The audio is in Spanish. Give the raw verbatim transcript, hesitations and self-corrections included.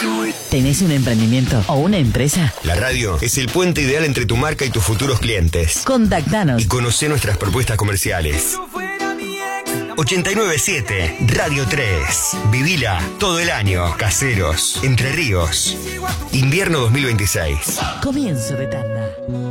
¿Tenés un emprendimiento o una empresa? La radio es el puente ideal entre tu marca y tus futuros clientes. Contactanos Y conocé nuestras propuestas comerciales. ochenta y nueve siete Radio tres. Vivila todo el año. Caseros, Entre Ríos. Invierno dos mil veintiséis. Comienzo de tanda.